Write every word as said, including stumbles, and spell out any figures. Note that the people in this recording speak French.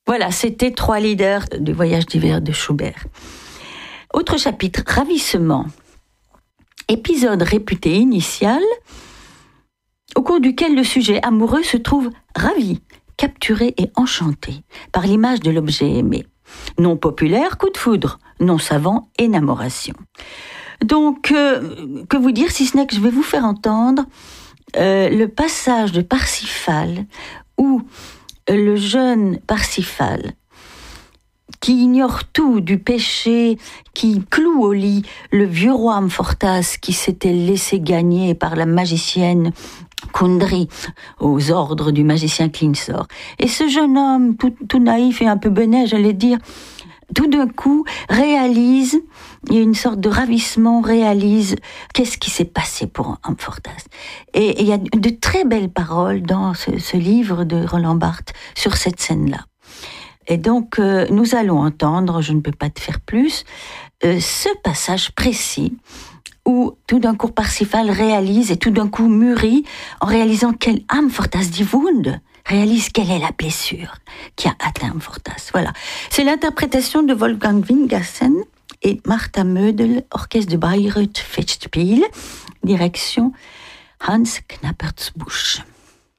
Voilà, c'était trois leaders du voyage d'hiver de Schubert. Autre chapitre, ravissement. Épisode réputé initial, au cours duquel le sujet amoureux se trouve ravi, capturé et enchanté par l'image de l'objet aimé. Non populaire, coup de foudre. Non savant, énamoration. Donc, euh, que vous dire si ce n'est que je vais vous faire entendre euh, le passage de Parsifal où le jeune Parsifal, qui ignore tout du péché, qui cloue au lit le vieux roi Amfortas qui s'était laissé gagner par la magicienne Kundry aux ordres du magicien Klingsor. Et ce jeune homme, tout, tout naïf et un peu benet, j'allais dire, tout d'un coup réalise, il y a une sorte de ravissement, réalise qu'est-ce qui s'est passé pour Amfortas. Et, et il y a de très belles paroles dans ce, ce livre de Roland Barthes sur cette scène-là. Et donc, euh, nous allons entendre, je ne peux pas te faire plus, euh, ce passage précis où tout d'un coup Parsifal réalise et tout d'un coup mûrit en réalisant quelle Amfortas die Wunde, réalise quelle est la blessure qui a atteint Amfortas. Voilà. C'est l'interprétation de Wolfgang Wingassen et Martha Mödel, orchestre de Bayreuth Festspiel, direction Hans Knappertsbusch.